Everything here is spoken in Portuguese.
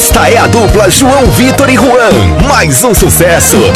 Esta é a dupla João Vitor e Juan. Mais um sucesso